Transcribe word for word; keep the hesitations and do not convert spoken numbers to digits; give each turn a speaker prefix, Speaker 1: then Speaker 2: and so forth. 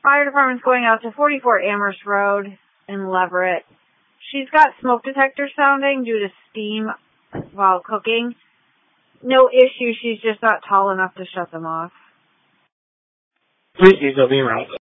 Speaker 1: Fire department's going out to forty-four Amherst Road in Leverett. She's got smoke detector sounding due to steam while cooking. No issue, she's just not tall enough to shut them off.
Speaker 2: Please use the beam route.